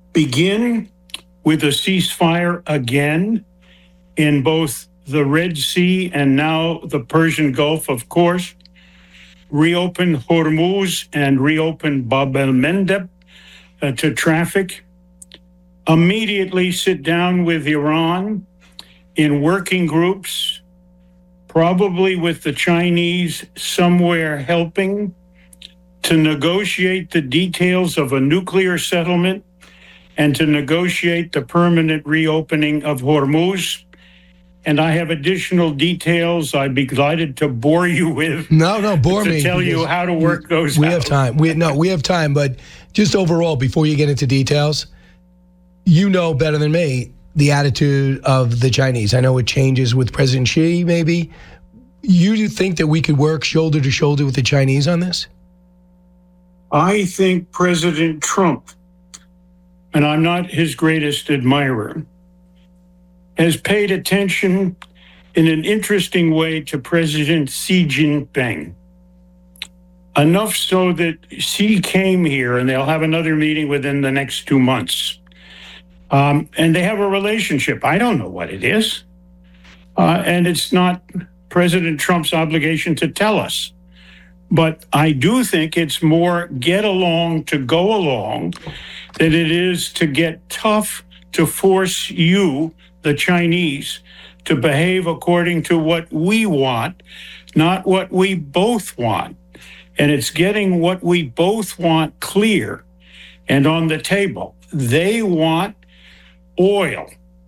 begin with a ceasefire again in both the Red Sea and now the Persian Gulf, of course, reopen Hormuz and reopen Bab el-Mandeb to traffic, immediately sit down with Iran in working groups, probably with the Chinese somewhere helping to negotiate the details of a nuclear settlement and to negotiate the permanent reopening of Hormuz. And I have additional details I'd be delighted to bore you with. No, bore me. To tell you how to work those out. We have time. We have time. But just overall, before you get into details, you know better than me the attitude of the Chinese. I know it changes with President Xi, maybe. You think that we could work shoulder to shoulder with the Chinese on this? I think President Trump, and I'm not his greatest admirer, has paid attention in an interesting way to President Xi Jinping. Enough so that Xi came here, and they'll have another meeting within the next 2 months. And they have a relationship. I don't know what it is. And it's not President Trump's obligation to tell us. But I do think it's more get along to go along than it is to get tough to force you, the Chinese, to behave according to what we want, not what we both want. And it's getting what we both want clear and on the table. They want oil.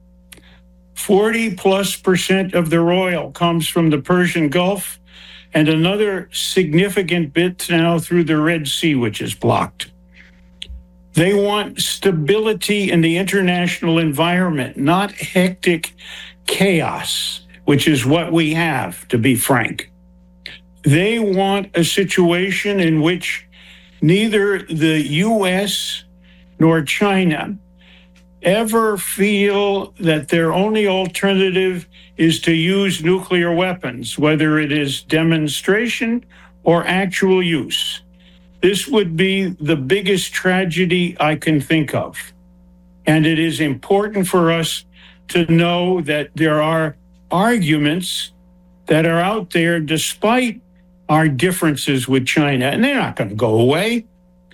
40+% of their oil comes from the Persian Gulf, and another significant bit now through the Red Sea, which is blocked. They want stability in the international environment, not hectic chaos, which is what we have, to be frank. They want a situation in which neither the U.S. nor China ever feel that their only alternative is to use nuclear weapons, whether it is demonstration or actual use. This would be the biggest tragedy I can think of. And it is important for us to know that there are arguments that are out there despite our differences with China, and they're not going to go away.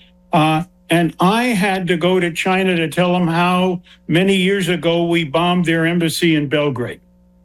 And I had to go to China to tell them how many years ago we bombed their embassy in Belgrade.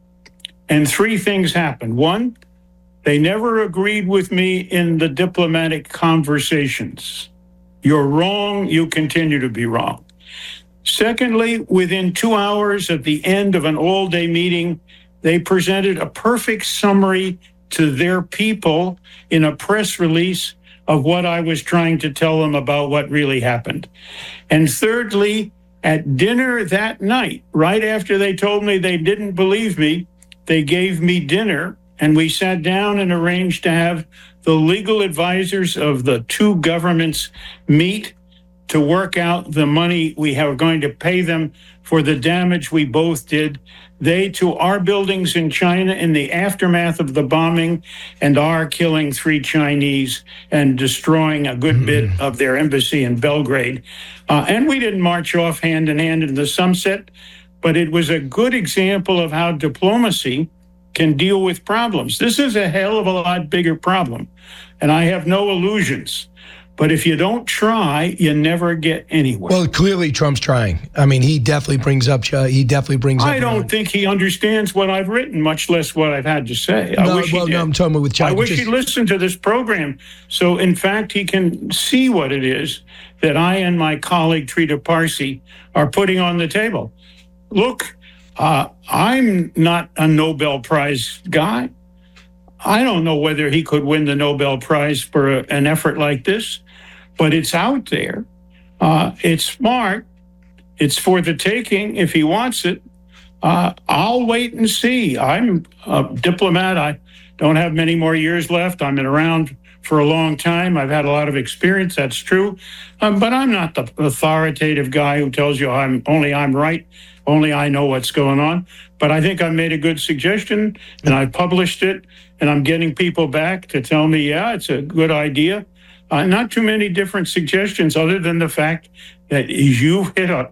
And 3 things happened. 1, they never agreed with me in the diplomatic conversations. You're wrong, you continue to be wrong. Secondly, within 2 hours at the end of an all-day meeting, they presented a perfect summary to their people in a press release of what I was trying to tell them about what really happened. And thirdly, at dinner that night, right after they told me they didn't believe me, they gave me dinner, and we sat down and arranged to have the legal advisors of the 2 governments meet to work out the money we are going to pay them for the damage we both did. They to our buildings in China in the aftermath of the bombing, and our killing 3 Chinese and destroying a good bit of their embassy in Belgrade. And we didn't march off hand in hand in the sunset, but it was a good example of how diplomacy can deal with problems. This is a hell of a lot bigger problem, and I have no illusions. But if you don't try, you never get anywhere. Well, clearly Trump's trying. I mean, he definitely brings up. I don't think he understands what I've written, much less what I've had to say. No, I'm talking about with China. I wish he'd listen to this program, so in fact he can see what it is that I and my colleague Trita Parsi are putting on the table. Look, I'm not a Nobel Prize guy. I don't know whether he could win the Nobel Prize for an effort like this, but it's out there. It's smart. It's for the taking if he wants it. I'll wait and see. I'm a diplomat. I don't have many more years left. I've been around for a long time. I've had a lot of experience. That's true. But I'm not the authoritative guy who tells you I'm right. Only I know what's going on. But I think I made a good suggestion, and I published it, and I'm getting people back to tell me, yeah, it's a good idea. Not too many different suggestions other than the fact that you hit a